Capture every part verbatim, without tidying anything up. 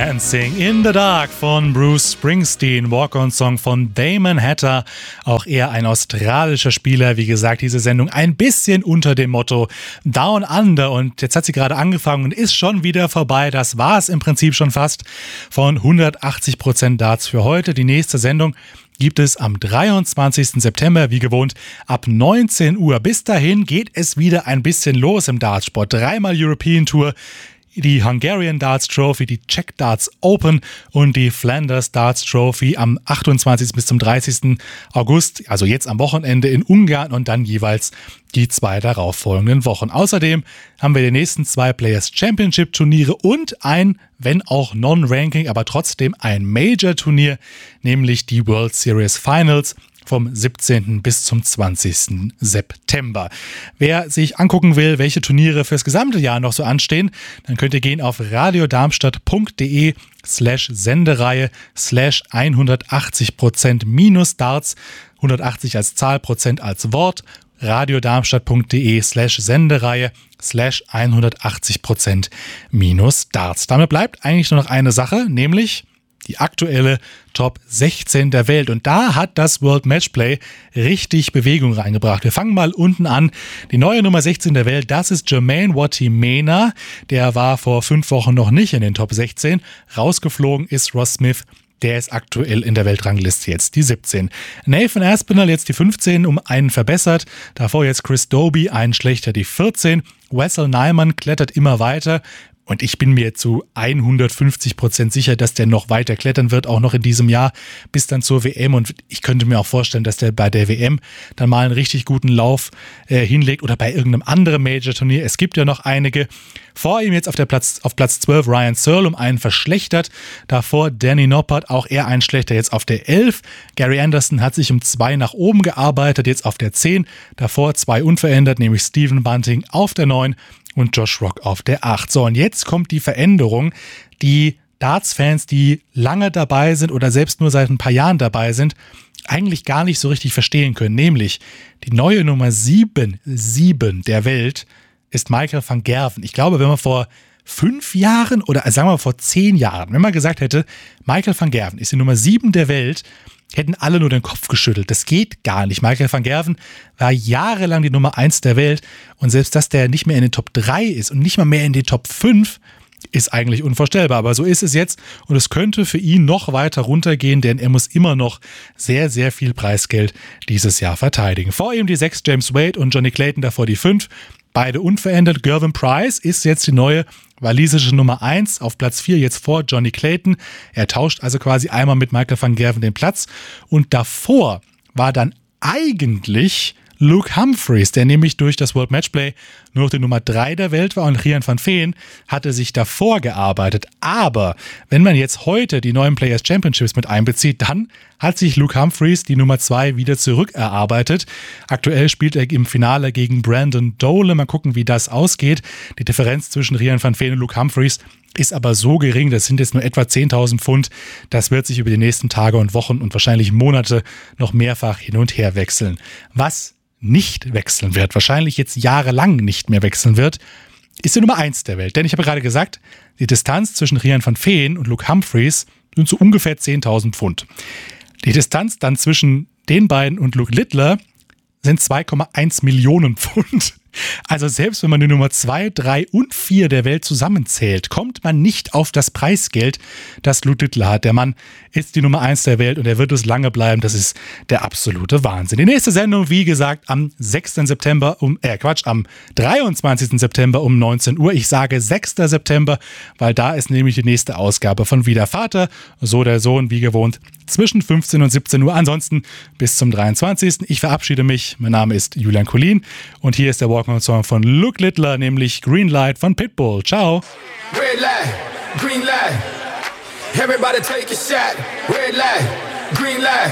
Dancing in the Dark von Bruce Springsteen, Walk-on-Song von Damon Hatter, auch er ein australischer Spieler. Wie gesagt, diese Sendung ein bisschen unter dem Motto Down Under, und jetzt hat sie gerade angefangen und ist schon wieder vorbei. Das war es im Prinzip schon fast von hundertachtzig Prozent Darts für heute. Die nächste Sendung gibt es am dreiundzwanzigsten September, wie gewohnt, ab neunzehn Uhr. Bis dahin geht es wieder ein bisschen los im Dartsport. Dreimal European Tour, die Hungarian Darts Trophy, die Czech Darts Open und die Flanders Darts Trophy am achtundzwanzigsten bis zum dreißigsten August, also jetzt am Wochenende in Ungarn, und dann jeweils die zwei darauffolgenden Wochen. Außerdem haben wir die nächsten zwei Players Championship Turniere und ein, wenn auch Non-Ranking, aber trotzdem ein Major-Turnier, nämlich die World Series Finals vom siebzehnten bis zum zwanzigsten September. Wer sich angucken will, welche Turniere fürs gesamte Jahr noch so anstehen, dann könnt ihr gehen auf radiodarmstadt.de slash Sendereihe slash hundertachtzig Prozent minus Darts, hundertachtzig als Zahl, Prozent als Wort, radiodarmstadt.de slash Sendereihe slash hundertachtzig Prozent minus Darts. Damit bleibt eigentlich nur noch eine Sache, nämlich die aktuelle Top sechzehn der Welt. Und da hat das World Matchplay richtig Bewegung reingebracht. Wir fangen mal unten an. Die neue Nummer sechzehn der Welt, das ist Jermaine Wattimena. Der war vor fünf Wochen noch nicht in den Top sechzehn. Rausgeflogen ist Ross Smith. Der ist aktuell in der Weltrangliste jetzt die siebzehn. Nathan Aspinall jetzt die fünfzehn, um einen verbessert. Davor jetzt Chris Dobie, einen schlechter, die vierzehn. Wessel Nyman klettert immer weiter. Und ich bin mir zu hundertfünfzig Prozent sicher, dass der noch weiter klettern wird, auch noch in diesem Jahr, bis dann zur W M. Und ich könnte mir auch vorstellen, dass der bei der W M dann mal einen richtig guten Lauf äh, hinlegt oder bei irgendeinem anderen Major-Turnier. Es gibt ja noch einige. Vor ihm jetzt auf, der Platz, auf Platz zwölf Ryan Searle, um einen verschlechtert. Davor Danny Noppert, auch er ein schlechter, jetzt auf der elf. Gary Anderson hat sich um zwei nach oben gearbeitet, jetzt auf der zehn. Davor zwei unverändert, nämlich Stephen Bunting auf der neun. Und Josh Rock auf der acht. So, und jetzt kommt die Veränderung, die Darts-Fans, die lange dabei sind oder selbst nur seit ein paar Jahren dabei sind, eigentlich gar nicht so richtig verstehen können. Nämlich die neue Nummer sieben, sieben der Welt ist Michael van Gerwen. Ich glaube, wenn man vor fünf Jahren oder sagen wir mal vor zehn Jahren, wenn man gesagt hätte, Michael van Gerwen ist die Nummer sieben der Welt, hätten alle nur den Kopf geschüttelt. Das geht gar nicht. Michael van Gerwen war jahrelang die Nummer eins der Welt, und selbst, dass der nicht mehr in den Top drei ist und nicht mal mehr in den Top fünf, ist eigentlich unvorstellbar. Aber so ist es jetzt, und es könnte für ihn noch weiter runtergehen, denn er muss immer noch sehr, sehr viel Preisgeld dieses Jahr verteidigen. Vor ihm die sechs James Wade und Johnny Clayton, davor die fünf. Beide unverändert. Gervin Price ist jetzt die neue walisische Nummer eins, auf Platz vier jetzt vor Johnny Clayton. Er tauscht also quasi einmal mit Michael van Gerwen den Platz. Und davor war dann eigentlich Luke Humphreys, der nämlich durch das World Matchplay nur noch die Nummer drei der Welt war, und Rian van Veen hatte sich davor gearbeitet. Aber wenn man jetzt heute die neuen Players Championships mit einbezieht, dann hat sich Luke Humphreys die Nummer zwei wieder zurückerarbeitet. Aktuell spielt er im Finale gegen Brandon Dole. Mal gucken, wie das ausgeht. Die Differenz zwischen Rian van Veen und Luke Humphreys ist aber so gering, das sind jetzt nur etwa zehntausend Pfund. Das wird sich über die nächsten Tage und Wochen und wahrscheinlich Monate noch mehrfach hin und her wechseln. Was nicht wechseln wird, wahrscheinlich jetzt jahrelang nicht mehr wechseln wird, ist die Nummer eins der Welt. Denn ich habe gerade gesagt, die Distanz zwischen Rian van Veen und Luke Humphreys sind so ungefähr zehntausend Pfund. Die Distanz dann zwischen den beiden und Luke Littler sind zwei Komma eins Millionen Pfund. Also selbst wenn man die Nummer zwei, drei und vier der Welt zusammenzählt, kommt man nicht auf das Preisgeld, das Luke Littler hat. Der Mann ist die Nummer eins der Welt und er wird es lange bleiben. Das ist der absolute Wahnsinn. Die nächste Sendung, wie gesagt, am sechsten September um, äh Quatsch, am dreiundzwanzigsten September um neunzehn Uhr. Ich sage sechsten September, weil da ist nämlich die nächste Ausgabe von Wie der Vater, so der Sohn, wie gewohnt, zwischen fünfzehn und siebzehn Uhr. Ansonsten bis zum dreiundzwanzigsten Ich verabschiede mich. Mein Name ist Julian Collin und hier ist der Walk-on-Song von Luke Littler, nämlich Green Light von Pitbull. Ciao. Red light, green light. Everybody take a shot. Red light, green light.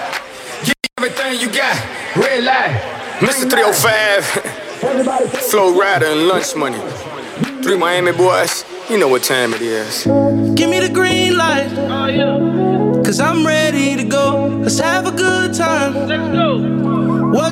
Give everything you got. Red light. Mister three oh five. Flow Rider and Lunch Money. Three Miami boys. You know what time it is. Give me the green light. Oh, yeah. Cause I'm ready to go. Let's have a good time. Let's go.